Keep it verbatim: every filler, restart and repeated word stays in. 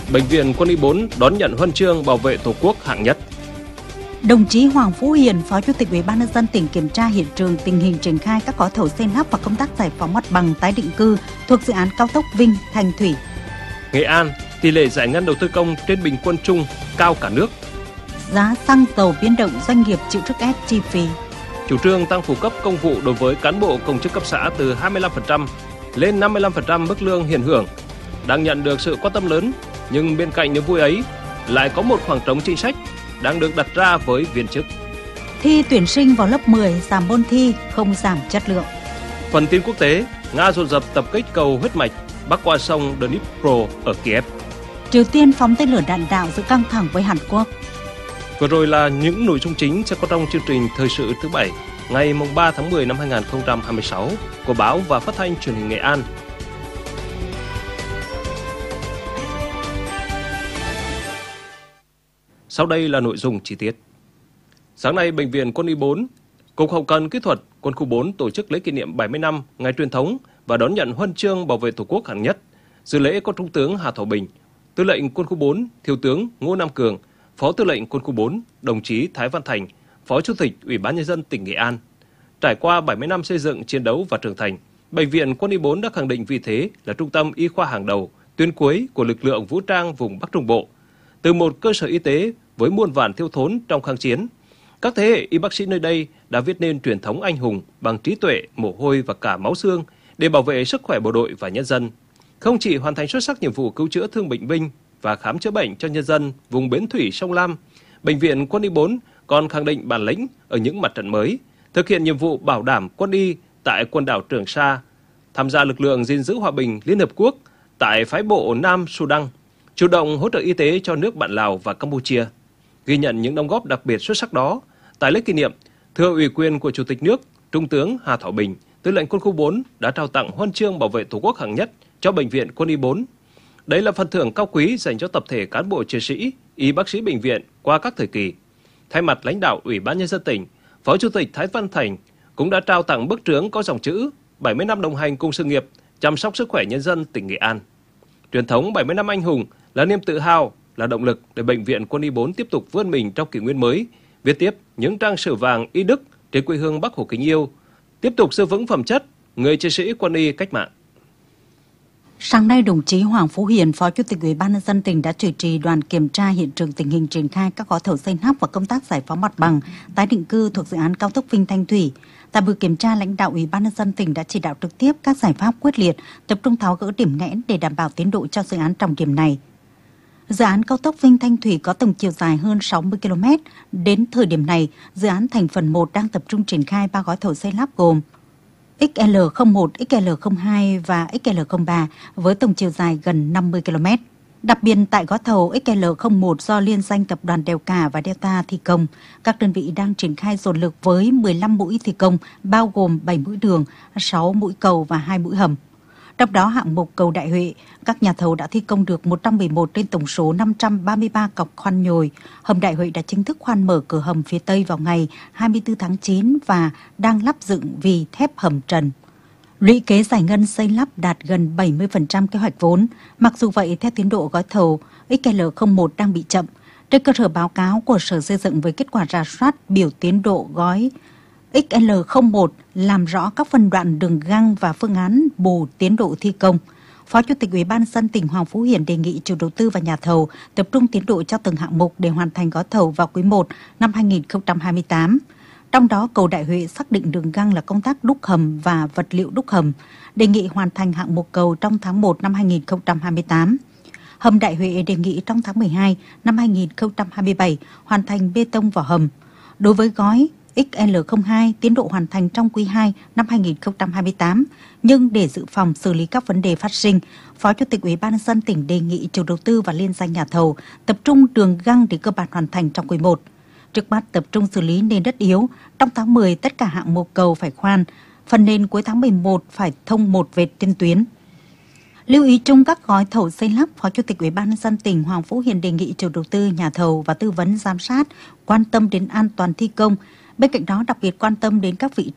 Bệnh viện Quân y bốn đón nhận huân chương bảo vệ Tổ quốc hạng nhất. Đồng chí Hoàng Phú Hiền, Phó Chủ tịch Ủy ban nhân dân tỉnh kiểm tra hiện trường tình hình triển khai các gói thầu xây lắp và công tác giải phóng mặt bằng tái định cư thuộc dự án cao tốc Vinh - Thanh Thủy. Nghệ An, tỷ lệ giải ngân đầu tư công trên bình quân chung cao cả nước. Giá xăng dầu biến động, doanh nghiệp chịu sức ép chi phí. Chủ trương tăng phụ cấp công vụ đối với cán bộ công chức cấp xã từ hai mươi lăm phần trăm lên năm mươi lăm phần trăm mức lương hiện hưởng đang nhận được sự quan tâm lớn, nhưng bên cạnh niềm vui ấy lại có một khoảng trống chính sách đang được đặt ra với viên chức. Thi tuyển sinh vào lớp mười giảm môn thi, không giảm chất lượng. Phần tin quốc tế, Nga dồn dập tập kích cầu huyết mạch bắc qua sông Dnipro ở Kiev. Triều Tiên phóng tên lửa đạn đạo giữa căng thẳng với Hàn Quốc. Vừa rồi là những nội dung chính sẽ có trong chương trình thời sự thứ bảy ngày ba tháng mười năm hai nghìn không trăm hai mươi sáu của báo và phát thanh truyền hình Nghệ An. Sau đây là nội dung chi tiết. Sáng nay, Bệnh viện Quân y bốn, Cục Hậu cần Kỹ thuật Quân khu bốn tổ chức lễ kỷ niệm bảy mươi năm ngày truyền thống và đón nhận huân chương bảo vệ Tổ quốc hạng nhất. Dự lễ có Trung tướng Hà Thảo Bình, Tư lệnh Quân khu bốn, Thiếu tướng Ngô Nam Cường, Phó Tư lệnh Quân khu bốn, đồng chí Thái Văn Thành, Phó Chủ tịch Ủy ban nhân dân tỉnh Nghệ An. Trải qua bảy mươi năm xây dựng, chiến đấu và trưởng thành, Bệnh viện Quân y bốn đã khẳng định vị thế là trung tâm y khoa hàng đầu, tuyến cuối của lực lượng vũ trang vùng Bắc Trung Bộ. Từ một cơ sở y tế với muôn vàn thiếu thốn trong kháng chiến, các thế hệ y bác sĩ nơi đây đã viết nên truyền thống anh hùng bằng trí tuệ, mồ hôi và cả máu xương để bảo vệ sức khỏe bộ đội và nhân dân. Không chỉ hoàn thành xuất sắc nhiệm vụ cứu chữa thương bệnh binh và khám chữa bệnh cho nhân dân vùng bến thủy sông Lam, Bệnh viện Quân y bốn còn khẳng định bản lĩnh ở những mặt trận mới, thực hiện nhiệm vụ bảo đảm quân y tại quần đảo Trường Sa, tham gia lực lượng gìn giữ hòa bình Liên Hợp Quốc tại phái bộ Nam Sudan, chủ động hỗ trợ y tế cho nước bạn Lào và Campuchia. Ghi nhận những đóng góp đặc biệt xuất sắc đó, tại lễ kỷ niệm, thưa ủy quyền của Chủ tịch nước, Trung tướng Hà Thảo Bình, Tư lệnh Quân khu bốn đã trao tặng huân chương bảo vệ Tổ quốc hạng nhất cho Bệnh viện Quân y bốn. Đây là phần thưởng cao quý dành cho tập thể cán bộ chiến sĩ, y bác sĩ bệnh viện qua các thời kỳ. Thay mặt lãnh đạo Ủy ban nhân dân tỉnh, Phó Chủ tịch Thái Văn Thành cũng đã trao tặng bức trướng có dòng chữ bảy mươi năm đồng hành cùng sự nghiệp, chăm sóc sức khỏe nhân dân tỉnh Nghệ An. Truyền thống bảy mươi năm anh hùng là niềm tự hào, là động lực để Bệnh viện Quân y bốn tiếp tục vươn mình trong kỷ nguyên mới, viết tiếp những trang sử vàng y đức trên quê hương Bác Hồ kính yêu, tiếp tục giữ vững phẩm chất người chiến sĩ quân y cách mạng. Sáng nay, đồng chí Hoàng Phú Hiền, Phó Chủ tịch Ủy ban nhân dân tỉnh đã chủ trì đoàn kiểm tra hiện trường tình hình triển khai các gói thầu xây lắp và công tác giải phóng mặt bằng tái định cư thuộc dự án cao tốc Vinh - Thanh Thủy. Tại buổi kiểm tra, lãnh đạo Ủy ban nhân dân tỉnh đã chỉ đạo trực tiếp các giải pháp quyết liệt, tập trung tháo gỡ điểm nghẽn để đảm bảo tiến độ cho dự án trọng điểm này. Dự án cao tốc Vinh - Thanh Thủy có tổng chiều dài hơn sáu mươi ki lô mét. Đến thời điểm này, dự án thành phần một đang tập trung triển khai ba gói thầu xây lắp gồm X L không một, X L không hai và X L không ba với tổng chiều dài gần năm mươi ki lô mét. Đặc biệt tại gói thầu X L không một do liên danh tập đoàn Đèo Cả và Delta thi công, các đơn vị đang triển khai dồn lực với mười lăm mũi thi công, bao gồm bảy mũi đường, sáu mũi cầu và hai mũi hầm. Trong đó hạng mục cầu Đại Huệ, các nhà thầu đã thi công được một trăm mười một trên tổng số năm trăm ba mươi ba cọc khoan nhồi. Hầm Đại Huệ đã chính thức khoan mở cửa hầm phía Tây vào ngày hai mươi tư tháng chín và đang lắp dựng vì thép hầm trần. Lũy kế giải ngân xây lắp đạt gần bảy mươi phần trăm kế hoạch vốn. Mặc dù vậy, theo tiến độ gói thầu, X L không một đang bị chậm. Trên cơ sở báo cáo của Sở Xây dựng với kết quả rà soát biểu tiến độ gói X L không một làm rõ các phân đoạn đường găng và phương án bù tiến độ thi công. Phó Chủ tịch Ủy ban nhân dân tỉnh Hoàng Phú Hiền đề nghị chủ đầu tư và nhà thầu tập trung tiến độ cho từng hạng mục để hoàn thành gói thầu vào quý một năm hai nghìn không trăm hai mươi tám. Trong đó, cầu Đại Huệ xác định đường găng là công tác đúc hầm và vật liệu đúc hầm, đề nghị hoàn thành hạng mục cầu trong tháng một năm hai nghìn không trăm hai mươi tám. Hầm Đại Huệ đề nghị trong tháng mười hai năm hai nghìn không trăm hai mươi bảy hoàn thành bê tông vỏ hầm. Đối với gói X L không hai, tiến độ hoàn thành trong quý hai năm hai nghìn không trăm hai mươi tám, nhưng để dự phòng xử lý các vấn đề phát sinh, Phó Chủ tịch Ủy ban nhân dân tỉnh đề nghị chủ đầu tư và liên danh nhà thầu tập trung đường găng để cơ bản hoàn thành trong quý một. Trước mắt tập trung xử lý nền đất yếu, trong tháng mười tất cả hạng mục cầu phải khoan, phần nền cuối tháng mười một phải thông một vệt trên tuyến. Lưu ý chung các gói thầu xây lắp, Phó Chủ tịch Ủy ban nhân dân tỉnh Hoàng Phú Hiền đề nghị chủ đầu tư, nhà thầu và tư vấn giám sát quan tâm đến an toàn thi công. Bên cạnh đó, đặc biệt quan tâm đến các vị